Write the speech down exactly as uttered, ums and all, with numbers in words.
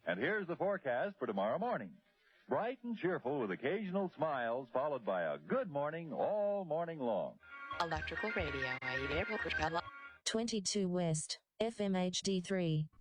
And here's the forecast for tomorrow morning. Bright and cheerful with occasional smiles, followed by a good morning all morning long. Electrical Radio. twenty-two West, F M H D three.